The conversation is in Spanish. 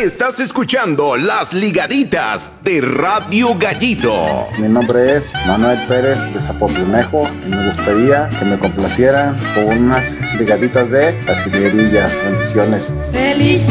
Estás escuchando Las Ligaditas de Radio Gallito. Mi nombre es Manuel Pérez de Zapoplunejo y me gustaría que me complacieran con unas ligaditas de Las Jilguerillas. Bendiciones. ¡Feliz!